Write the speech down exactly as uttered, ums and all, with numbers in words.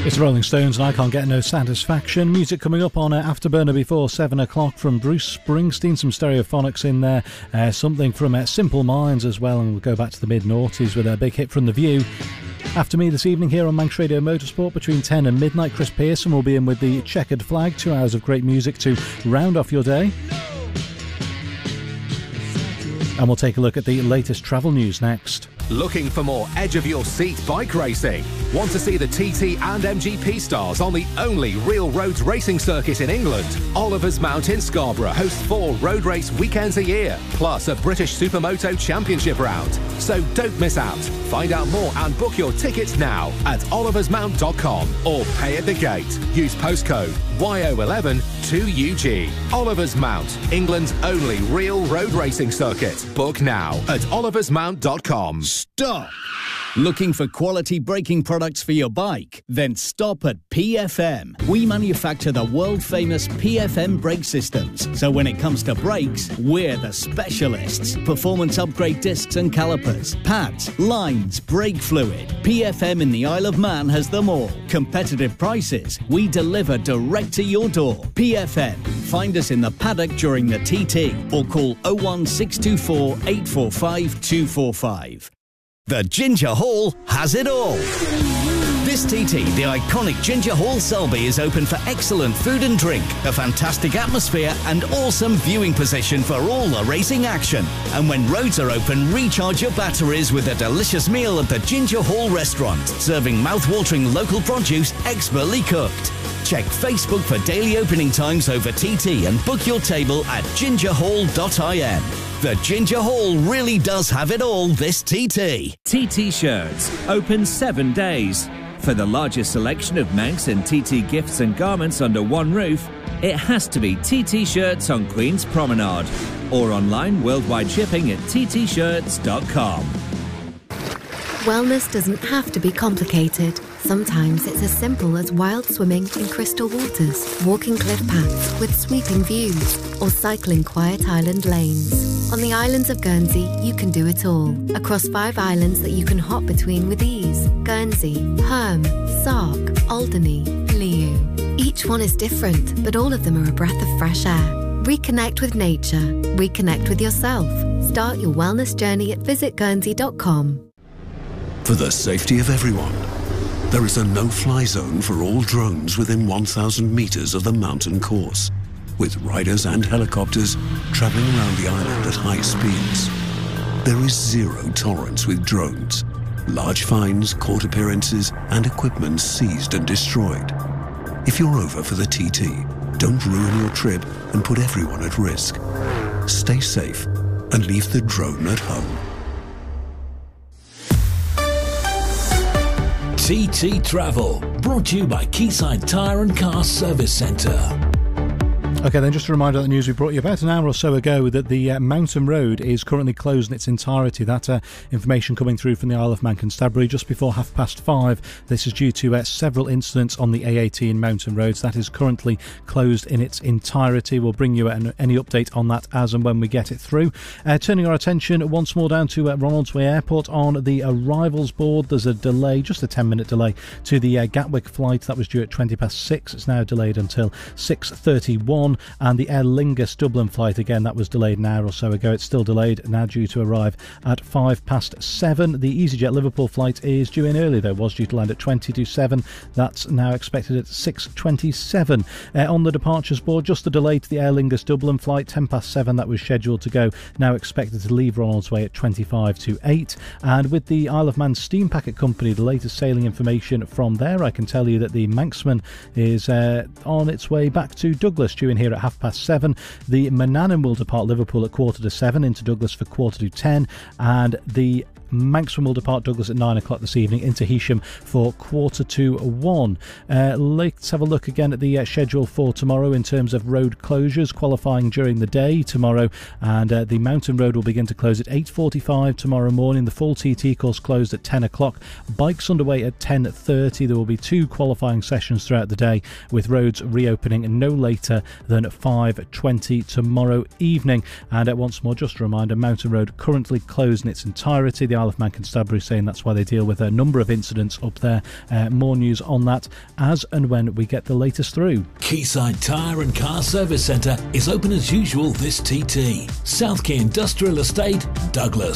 It's the Rolling Stones and I Can't Get No Satisfaction. Music coming up on uh, Afterburner before seven o'clock from Bruce Springsteen, some Stereophonics in there, uh, something from uh, Simple Minds as well, and we'll go back to the mid-noughties with a big hit from The View. After me this evening here on Manx Radio Motorsport between ten and midnight, Chris Pearson will be in with the Checkered Flag, two hours of great music to round off your day. And we'll take a look at the latest travel news next. Looking for more edge-of-your-seat bike racing? Want to see the T T and M G P stars on the only real roads racing circuit in England? Oliver's Mount in Scarborough hosts four road race weekends a year, plus a British Supermoto Championship round. So don't miss out. Find out more and book your tickets now at olivers mount dot com or pay at the gate. Use postcode Y O one one two U G. Oliver's Mount, England's only real road racing circuit. Book now at olivers mount dot com. Stop! Looking for quality braking products for your bike? Then stop at P F M. We manufacture the world-famous P F M brake systems. So when it comes to brakes, we're the specialists. Performance upgrade discs and calipers, pads, lines, brake fluid. P F M in the Isle of Man has them all. Competitive prices. We deliver direct to your door. P F M. Find us in the paddock during the T T or call oh one six two four eight four five two four five. The Ginger Hall has it all. This T T, the iconic Ginger Hall Selby, is open for excellent food and drink, a fantastic atmosphere and awesome viewing position for all the racing action. And when roads are open, recharge your batteries with a delicious meal at the Ginger Hall restaurant, serving mouth-watering local produce expertly cooked. Check Facebook for daily opening times over T T and book your table at ginger hall dot I N. The Ginger Hall really does have it all this T T. T T Shirts, open seven days. For the largest selection of Manx and T T gifts and garments under one roof, it has to be T T Shirts on Queen's Promenade. Or online worldwide shipping at t t shirts dot com. Wellness doesn't have to be complicated. Sometimes it's as simple as wild swimming in crystal waters, walking cliff paths with sweeping views, or cycling quiet island lanes. On the islands of Guernsey, you can do it all. Across five islands that you can hop between with ease. Guernsey, Herm, Sark, Alderney, Liu. Each one is different, but all of them are a breath of fresh air. Reconnect with nature. Reconnect with yourself. Start your wellness journey at visit guernsey dot com. For the safety of everyone, there is a no-fly zone for all drones within one thousand metres of the mountain course, with riders and helicopters travelling around the island at high speeds. There is zero tolerance with drones. Large fines, court appearances, and equipment seized and destroyed. If you're over for the T T, don't ruin your trip and put everyone at risk. Stay safe and leave the drone at home. T T Travel, brought to you by Quayside Tyre and Car Service Centre. OK, then just a reminder of the news we brought you about an hour or so ago that the uh, Mountain Road is currently closed in its entirety. That uh, information coming through from the Isle of Man Constabulary just before half past five. This is due to uh, several incidents on the A eighteen Mountain Roads. That is currently closed in its entirety. We'll bring you an, any update on that as and when we get it through. Uh, turning our attention once more down to uh, Ronaldsway Airport on the arrivals board. There's a delay, just a ten minute delay to the uh, Gatwick flight that was due at twenty past six. It's now delayed until six thirty-one. And the Aer Lingus Dublin flight, again, that was delayed an hour or so ago. It's still delayed, now due to arrive at five past seven. The EasyJet Liverpool flight is due in early, though, was due to land at twenty to seven. That's now expected at six twenty-seven. Uh, on the departures board, just the delay to the Aer Lingus Dublin flight, ten past seven, that was scheduled to go, now expected to leave Ronaldsway at twenty-five to eight. And with the Isle of Man Steam Packet Company, the latest sailing information from there, I can tell you that the Manxman is uh, on its way back to Douglas, due in here at half past seven. The Manannan will depart Liverpool at quarter to seven, into Douglas for quarter to ten, and the Manxman will depart Douglas at nine o'clock this evening, into Heysham for quarter to one. Uh, let's have a look again at the uh, schedule for tomorrow in terms of road closures. Qualifying during the day tomorrow, and uh, the Mountain Road will begin to close at eight forty-five tomorrow morning. The full T T course closed at ten o'clock. Bikes underway at ten thirty. There will be two qualifying sessions throughout the day, with roads reopening no later than five twenty tomorrow evening. And uh, once more, just a reminder, Mountain Road currently closed in its entirety. The Isle of Man Constabulary, saying that's why they deal with a number of incidents up there. Uh, more news on that as and when we get the latest through. Quayside Tyre and Car Service Centre is open as usual this T T. South Quay Industrial Estate, Douglas.